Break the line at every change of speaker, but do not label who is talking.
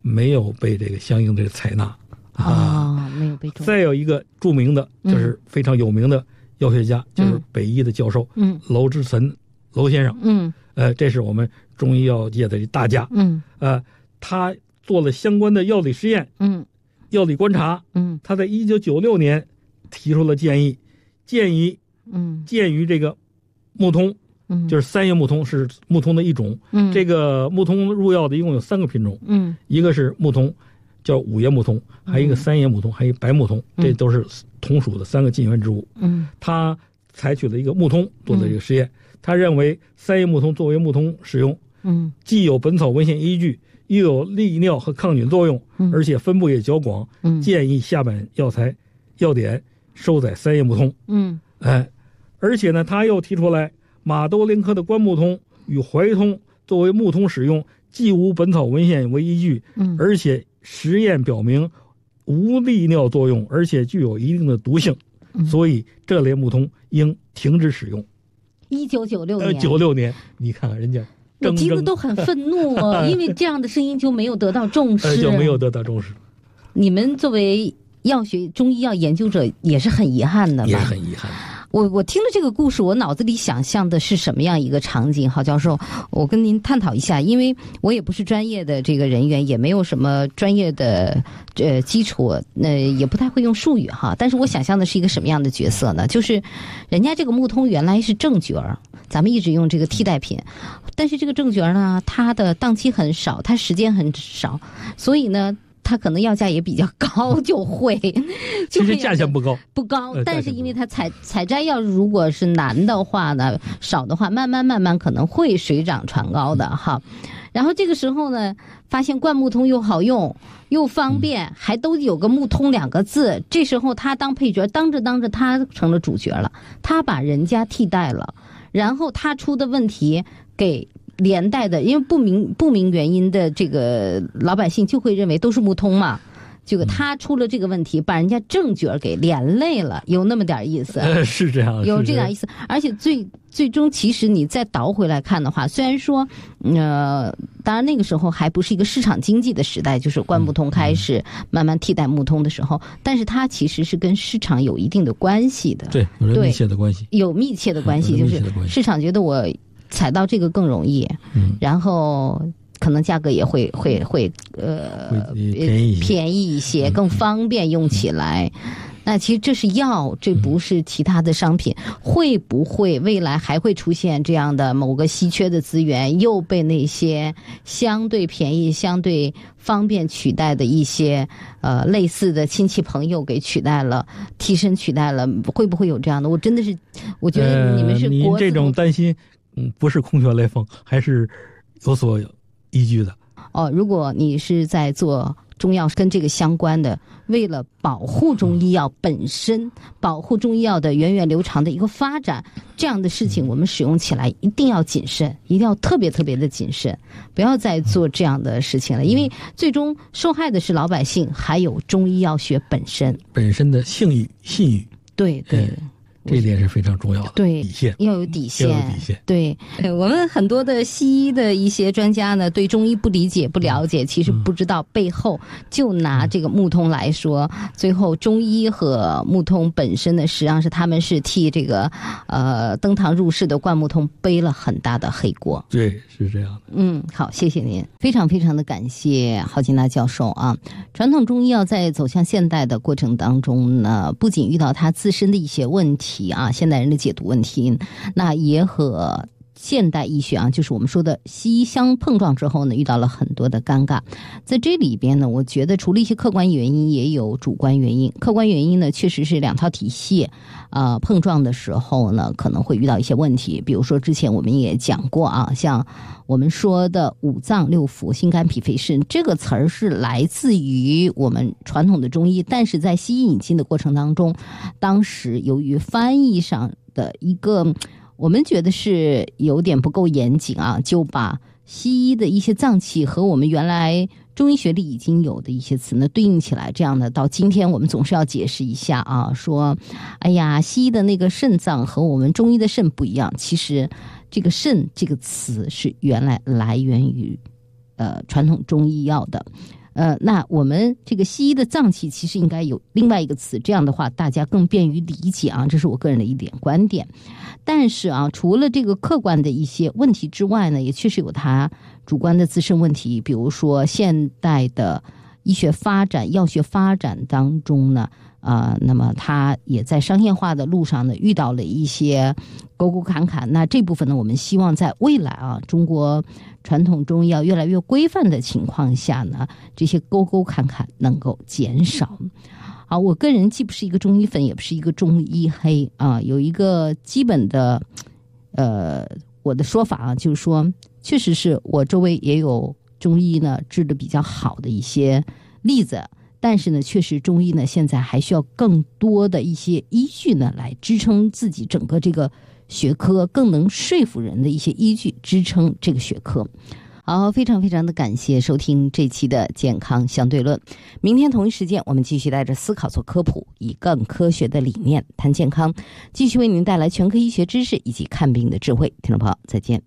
没有被这个相应的采纳
没有被重视。
再有一个著名的，就是非常有名的药学家，就是北医的教授，娄之岑娄先生，这是我们中医药界的大家，他做了相关的药理实验，药理观察，他在1996年提出了建议，鉴于这个木通，就是三叶木通是木通的一种，这个木通入药的一共有3个品种，一个是木通，叫五叶木通，还有一个三叶木通，还有一个白木通，这都是同属的3个近缘植物。他采取了一个木通做的这个实验，他认为三叶木通作为木通使用，既有本草文献依据，又有利尿和抗菌作用，而且分布也较广，建议下本药典收载三叶木通。而且呢，他又提出来马兜铃科的关木通与怀通作为木通使用，既无本草文献为依据，而且实验表明无利尿作用，而且具有一定的毒性，所以这类木通应停止使用。
1996年，
你看看人家
我听着都很愤怒因为这样的声音就没有得到重视，
就没有得到重视。
你们作为药学中医药研究者也是很遗憾的吧？
也是很遗憾。
我听了这个故事，我脑子里想象的是什么样一个场景？郝教授，我跟您探讨一下，因为我也不是专业的这个人员，也没有什么专业的基础，也不太会用术语哈。但是我想象的是一个什么样的角色呢？就是人家这个木通原来是正角儿，咱们一直用这个替代品，但是这个正角儿呢，它的档期很少，它时间很少，所以呢，它可能药价也比较高，其
实价钱不高，
但是因为它采摘药如果是难的话呢，少的话，慢慢可能会水涨船高的哈。然后这个时候呢，发现灌木通又好用又方便，还都有个木通2个字，这时候他当配角，当着他成了主角了，他把人家替代了，然后他出的问题给连带的，因为不明原因的这个老百姓就会认为都是木通嘛，这个他出了这个问题，把人家正角给连累了，有那么点意思，
是这样，
有这点意思。而且最终其实你再倒回来看的话，虽然说当然那个时候还不是一个市场经济的时代，就是灌木通开始慢慢替代木通的时候，但是它其实是跟市场有一定的关系的，
对，有密切的关系，
有密切的关系，就是市场觉得我采到这个更容易，然后可能价格也会便宜一些，更方便用起来。那其实这是药，这不是其他的商品。会不会未来还会出现这样的某个稀缺的资源又被那些相对便宜、相对方便取代的一些类似的亲戚朋友给取代了，替身取代了？会不会有这样的？我真的是，我觉得你们是
您这种担心，不是空穴来风，还是有所依据的。
如果你是在做中药跟这个相关的，为了保护中医药本身，保护中医药的源远流长的一个发展，这样的事情我们使用起来一定要谨慎，一定要特别的谨慎，不要再做这样的事情了，因为最终受害的是老百姓，还有中医药学本身的信誉。对。
这一点是非常重要的，
对，
底线
要有底线。对，我们很多的西医的一些专家呢，对中医不理解、不了解，其实不知道背后。就拿这个木通来说，最后中医和木通本身呢，实际上是他们是替这个登堂入室的灌木通背了很大的黑锅。
对，是这样的。
好，谢谢您，非常的感谢郝金娜教授啊。传统中医药在走向现代的过程当中呢，不仅遇到它自身的一些问题啊，现代人的解读问题，那也和现代医学啊，就是我们说的西医相碰撞之后呢，遇到了很多的尴尬。在这里边呢，我觉得除了一些客观原因，也有主观原因。客观原因呢，确实是2套体系碰撞的时候呢，可能会遇到一些问题。比如说之前我们也讲过啊，像我们说的五脏六腑、心肝脾肺肾这个词儿是来自于我们传统的中医，但是在西医引进的过程当中，当时由于翻译上的一个我们觉得是有点不够严谨啊，就把西医的一些脏器和我们原来中医学里已经有的一些词呢对应起来，这样的到今天我们总是要解释一下啊，说哎呀，西医的那个肾脏和我们中医的肾不一样。其实这个肾这个词是原来来源于传统中医药的。 那我们这个西医的脏器其实应该有另外一个词，这样的话大家更便于理解啊，这是我个人的一点观点。但是啊，除了这个客观的一些问题之外呢，也确实有它主观的自身问题，比如说现代的医学发展、药学发展当中呢，那么它也在商业化的路上呢遇到了一些沟沟坎坎。那这部分呢，我们希望在未来啊，中国传统中医药越来越规范的情况下呢，这些沟沟坎坎能够减少。好，我个人既不是一个中医粉，也不是一个中医黑啊，有一个基本的我的说法啊，就是说，确实是我周围也有中医呢治得比较好的一些例子，但是呢，确实中医呢现在还需要更多的一些依据呢来支撑自己整个这个学科，更能说服人的一些依据支撑这个学科。好，非常非常的感谢收听这期的健康相对论。明天同一时间，我们继续带着思考做科普，以更科学的理念谈健康，继续为您带来全科医学知识以及看病的智慧。听众朋友，再见。